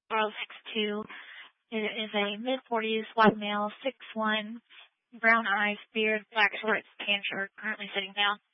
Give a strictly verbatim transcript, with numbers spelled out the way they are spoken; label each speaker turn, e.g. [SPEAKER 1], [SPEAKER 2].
[SPEAKER 1] R six two. It is a mid-forties white male, six one, brown eyes, beard, black shorts, tan shirt, currently sitting down.